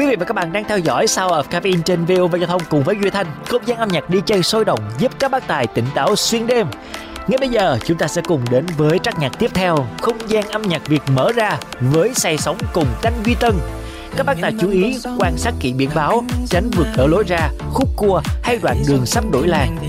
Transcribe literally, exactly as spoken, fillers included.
Quý vị và các bạn đang theo dõi Sound of Caffeine trên vê o vê Giao thông cùng với Duy Thanh, không gian âm nhạc đi jay sôi động giúp các bác tài tỉnh táo xuyên đêm. Ngay bây giờ chúng ta sẽ cùng đến với track nhạc tiếp theo, không gian âm nhạc Việt mở ra với say sóng cùng Đanh Duy Tân. Các bác tài chú ý quan sát kỹ biển báo, tránh vượt ở lối ra, khúc cua hay đoạn đường sắp đổi làng.